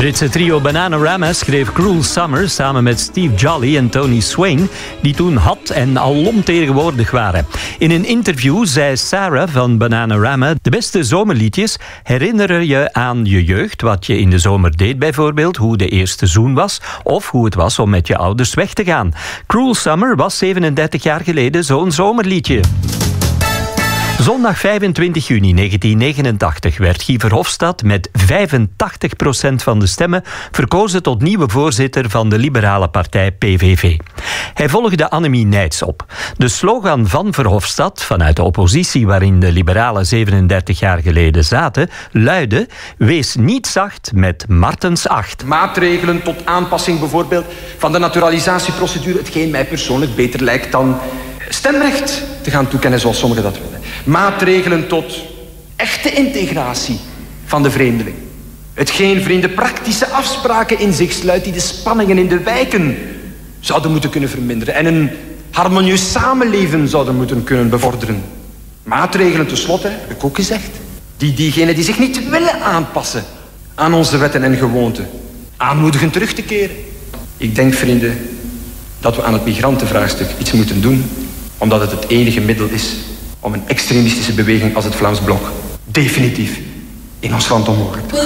Britse trio Bananarama schreef Cruel Summer samen met Steve Jolly en Tony Swain, die toen hot en alom tegenwoordig waren. In een interview zei Sarah van Bananarama: de beste zomerliedjes herinneren je aan je jeugd, wat je in de zomer deed bijvoorbeeld, hoe de eerste zoen was of hoe het was om met je ouders weg te gaan. Cruel Summer was 37 jaar geleden zo'n zomerliedje. Zondag 25 juni 1989 werd Guy Verhofstadt met 85% van de stemmen verkozen tot nieuwe voorzitter van de liberale partij PVV. Hij volgde Annemie Neyts op. De slogan van Verhofstadt vanuit de oppositie, waarin de liberalen 37 jaar geleden zaten, luidde: wees niet zacht met Martens 8. Maatregelen tot aanpassing bijvoorbeeld van de naturalisatieprocedure, hetgeen mij persoonlijk beter lijkt dan stemrecht te gaan toekennen zoals sommigen dat willen. Maatregelen tot echte integratie van de vreemdeling. Hetgeen, vrienden, praktische afspraken in zich sluit die de spanningen in de wijken zouden moeten kunnen verminderen en een harmonieus samenleven zouden moeten kunnen bevorderen. Maatregelen tenslotte, heb ik ook gezegd, die diegenen die zich niet willen aanpassen aan onze wetten en gewoonten aanmoedigen terug te keren. Ik denk, vrienden, dat we aan het migrantenvraagstuk iets moeten doen, omdat het het enige middel is om een extremistische beweging als het Vlaams Blok definitief in ons land omhoog te